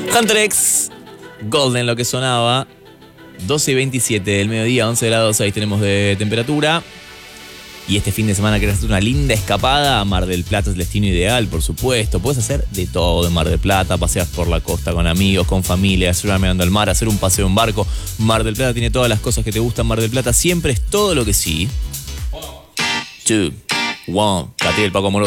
Hunter X, Golden, lo que sonaba. 12:27 del mediodía, 11 grados 6 tenemos de temperatura. Y este fin de semana querés hacer una linda escapada. Mar del Plata es el destino ideal, por supuesto. Puedes hacer de todo en Mar del Plata. Paseas por la costa con amigos, con familia, hacer mirando al mar, hacer un paseo en barco. Mar del Plata tiene todas las cosas que te gustan. Mar del Plata siempre es todo lo que sí. 2, 1, Catriel, Paco Moroso.